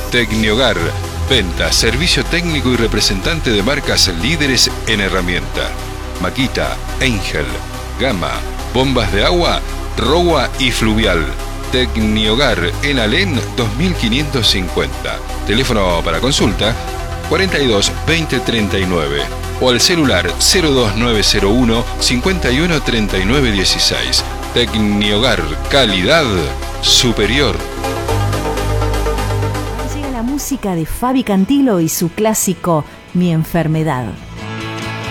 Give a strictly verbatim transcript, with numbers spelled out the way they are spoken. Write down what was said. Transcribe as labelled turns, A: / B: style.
A: Tecniogar, venta, servicio técnico y representante de marcas líderes en herramienta. Makita, Angel, Gama, bombas de agua, Rowa y Fluvial. Tecniogar en Alén dos mil quinientos cincuenta. Teléfono para consulta cuarenta y dos veinte treinta y nueve o al celular cero dos nueve cero uno cincuenta y uno treinta y nueve dieciséis. Tecniogar, calidad superior.
B: Llega la música de Fabi Cantilo y su clásico Mi enfermedad.